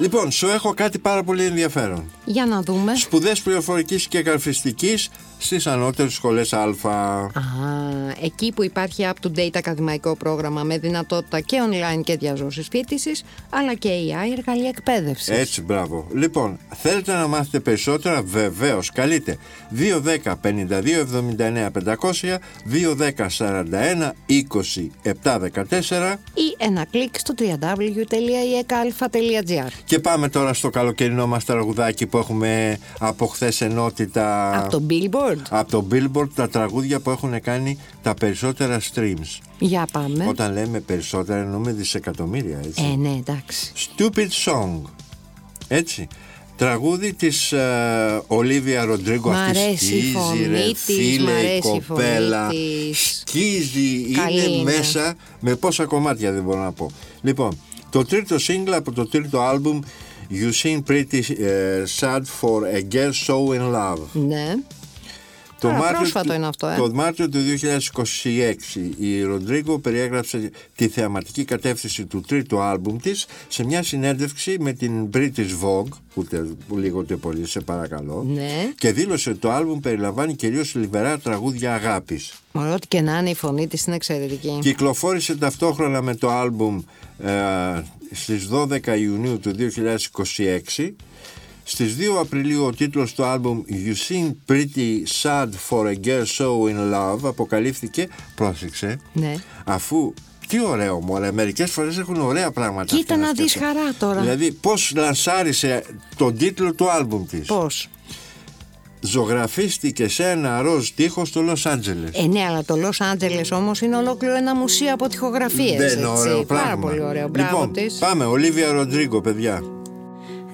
Λοιπόν, σου έχω κάτι πάρα πολύ ενδιαφέρον. Για να δούμε. Σπουδές πληροφορικής και γραφιστικής στις ανώτερες σχολές Α. Εκεί που υπάρχει up-to-date ακαδημαϊκό πρόγραμμα με δυνατότητα και online και διαζώσης φοιτησης, αλλά και AI, εργαλεία εκπαίδευσης. Έτσι, μπράβο. Λοιπόν, θέλετε να μάθετε περισσότερα? Βεβαίως, καλείτε 210 52 79 500, 210 41 20 714 ή ένα κλικ στο www.ekalfa.gr. Και πάμε τώρα στο καλοκαιρινό μας τραγουδάκι που έχουμε από χθες ενότητα. Από το Billboard. Από το Billboard, τα τραγούδια που έχουν κάνει τα περισσότερα streams. Για πάμε. Όταν λέμε περισσότερα εννοούμε δισεκατομμύρια, έτσι. Ναι, εντάξει. Stupid Song. Έτσι. Τραγούδι της Ολίβια Ροντρίγκο. Μ' αρέσει η φωνή της, μ' αρέσει η κοπέλα. Σκίζει, είναι μέσα με πόσα κομμάτια, δεν μπορώ να πω. Λοιπόν, το τρίτο single από το τρίτο άλμπουμ You Seem Pretty Sad for a Girl So In Love. Ναι. Πρόσφατο είναι αυτό, Το Μάρτιο του 2026 η Ροντρίγκο περιέγραψε τη θεαματική κατεύθυνση του τρίτου άλμπουμ της σε μια συνέντευξη με την British Vogue, ούτε λίγο ούτε πολύ, σε παρακαλώ, ναι. Και δήλωσε ότι το άλμπουμ περιλαμβάνει κυρίως λιβερά τραγούδια αγάπης. Μωρό, ό,τι και να είναι, η φωνή της είναι εξαιρετική. Κυκλοφόρησε ταυτόχρονα με το άλμπουμ στις 12 Ιουνίου του 2026. Στις 2 Απριλίου ο τίτλος του άλμπουμ You Seem Pretty Sad for a Girl So In Love αποκαλύφθηκε, πρόσεξε, ναι. Αφού, τι ωραίο μωρέ, μερικές φορές έχουν ωραία πράγματα. Κοίτα να δεις χαρά τώρα. Δηλαδή πώς λανσάρισε τον τίτλο του άλμπουμ της. Πώς? Ζωγραφίστηκε σε ένα ροζ τείχο στο Λος Άντζελες. Ναι, αλλά το Λος Άντζελες όμως είναι ολόκληρο ένα μουσείο από τοιχογραφίες. Δεν είναι ωραίο πράγμα. Πάρα πολύ ωραίο. Μπράβο Λοιπόν, της. πάμε, Ολίβια Ροντρίγκο, παιδιά.